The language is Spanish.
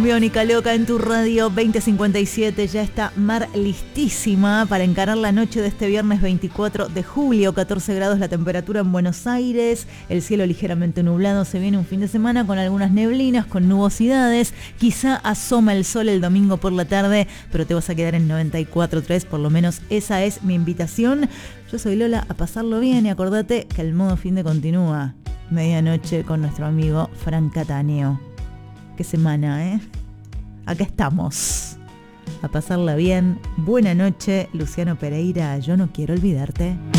Cumbiónica Loca en tu radio 2057. Ya está Mar listísima para encarar la noche de este viernes 24 de julio. 14 grados la temperatura en Buenos Aires. El cielo ligeramente nublado. Se viene un fin de semana con algunas neblinas, con nubosidades. Quizá asoma el sol el domingo por la tarde, pero te vas a quedar en 94.3. Por lo menos esa es mi invitación. Yo soy Lola, a pasarlo bien y acordate que el modo fin de continúa. Medianoche con nuestro amigo Fran Cattaneo. Qué semana, ¿eh? Acá estamos. A pasarla bien. Buena noche, Luciano Pereira. Yo no quiero olvidarte.